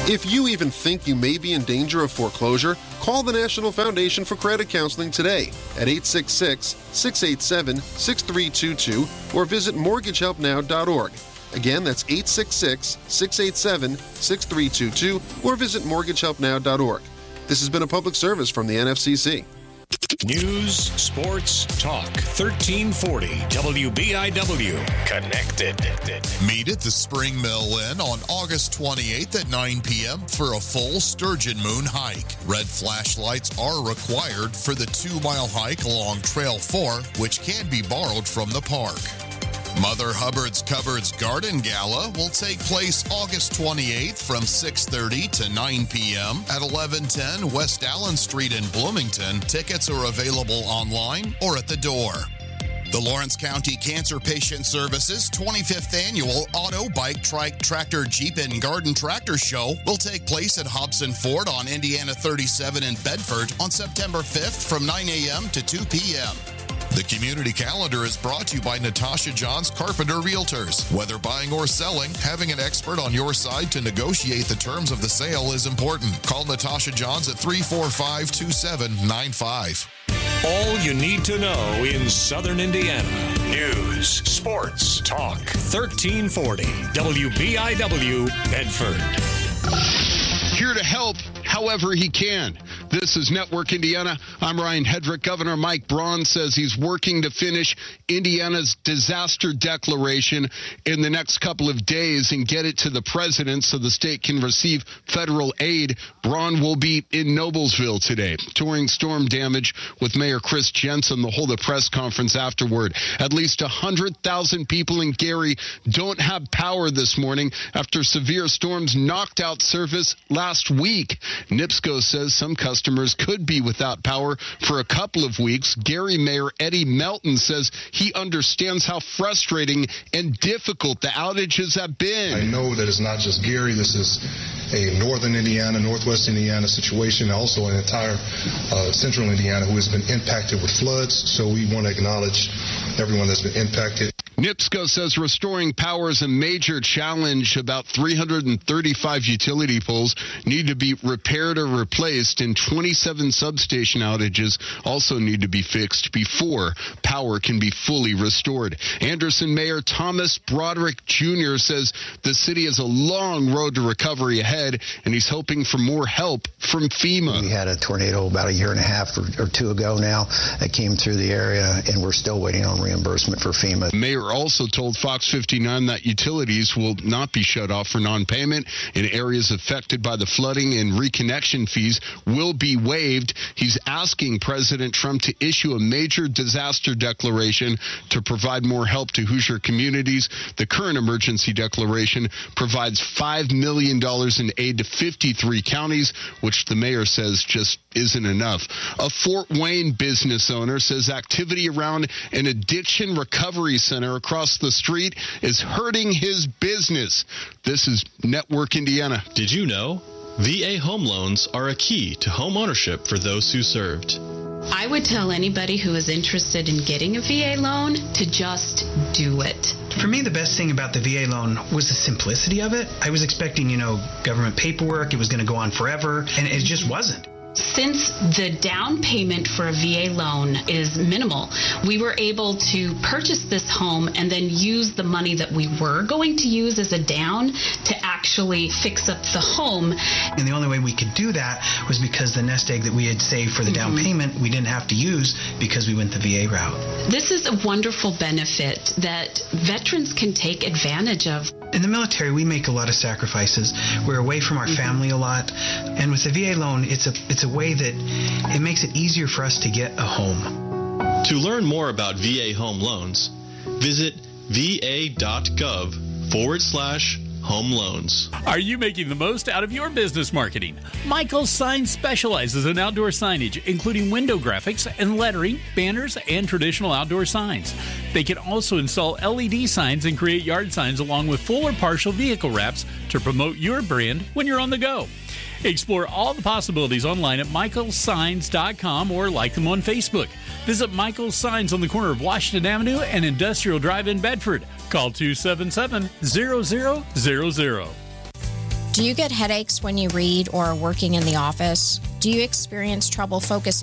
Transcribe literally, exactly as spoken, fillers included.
If you even think you may be in danger of foreclosure, call the National Foundation for Credit Counseling today at eight six six, six eight seven, six three two two or visit mortgage help now dot org. Again, that's eight six six, six eight seven, six three two two or visit mortgage help now dot org. This has been a public service from the N F C C. News, sports, talk, thirteen forty W B I W. Connected. Meet at the Spring Mill Inn on August twenty-eighth at nine p.m. for a full Sturgeon Moon hike. Red flashlights are required for the two-mile hike along Trail four, which can be borrowed from the park. Mother Hubbard's Cupboards Garden Gala will take place August twenty-eighth from six thirty to nine p.m. at eleven ten West Allen Street in Bloomington. Tickets are available online or at the door. The Lawrence County Cancer Patient Services twenty-fifth Annual Auto, Bike, Trike, Tractor, Jeep, and Garden Tractor Show will take place at Hobson Ford on Indiana thirty-seven in Bedford on September fifth from nine a.m. to two p.m. The community calendar is brought to you by Natasha Johns Carpenter Realtors. Whether buying or selling, having an expert on your side to negotiate the terms of the sale is important. Call Natasha Johns at three four five, two seven nine five. All you need to know in Southern Indiana. News, sports, talk, thirteen forty W B I W, Bedford. Here to help however he can. This is Network Indiana. I'm Ryan Hedrick. Governor Mike Braun says he's working to finish Indiana's disaster declaration in the next couple of days and get it to the president so the state can receive federal aid. Braun will be in Noblesville today, touring storm damage with Mayor Chris Jensen. They'll hold a press conference afterward. At least one hundred thousand people in Gary don't have power this morning after severe storms knocked out service last week. NIPSCO says some customers could be without power for a couple of weeks. Gary Mayor Eddie Melton says he understands how frustrating and difficult the outages have been. I know that it's not just Gary. This is a northern Indiana, northwest Indiana situation, also an entire uh, central Indiana who has been impacted with floods. So we want to acknowledge everyone that's been impacted. NIPSCO says restoring power is a major challenge. About three hundred thirty-five utility poles need to be repaired or replaced, and twenty-seven substation outages also need to be fixed before power can be fully restored. Anderson Mayor Thomas Broderick Junior says the city has a long road to recovery ahead, and he's hoping for more help from FEMA. We had a tornado about a year and a half or, or two ago now that came through the area, and we're still waiting on reimbursement for FEMA. Mayor also told Fox fifty-nine that utilities will not be shut off for non-payment in areas affected by the flooding, and reconnection fees will be waived. He's asking President Trump to issue a major disaster declaration to provide more help to Hoosier communities. The current emergency declaration provides five million dollars in aid to fifty-three counties, which the mayor says just isn't enough. A Fort Wayne business owner says activity around an addiction recovery center across the street is hurting his business. This is Network Indiana. Did you know? V A home loans are a key to home ownership for those who served. I would tell anybody who is interested in getting a V A loan to just do it. For me, the best thing about the V A loan was the simplicity of it. I was expecting, you know, government paperwork. It was going to go on forever, and it just wasn't. Since the down payment for a V A loan is minimal, we were able to purchase this home and then use the money that we were going to use as a down to actually fix up the home. And the only way we could do that was because the nest egg that we had saved for the down mm-hmm. payment, we didn't have to use because we went the V A route. This is a wonderful benefit that veterans can take advantage of. In the military, we make a lot of sacrifices. We're away from our mm-hmm. family a lot. And with the V A loan, it's a it's a way that it makes it easier for us to get a home. To learn more about V A home loans, visit va.gov forward slash home loans. Are you making the most out of your business marketing? Michael's Signs specializes in outdoor signage, including window graphics and lettering, banners, and traditional outdoor signs. They can also install L E D signs and create yard signs along with full or partial vehicle wraps to promote your brand when you're on the go. Explore all the possibilities online at michaels signs dot com or like them on Facebook. Visit Michael's Signs on the corner of Washington Avenue and Industrial Drive in Bedford. Call two seven seven, zero zero zero zero. Do you get headaches when you read or are working in the office? Do you experience trouble focusing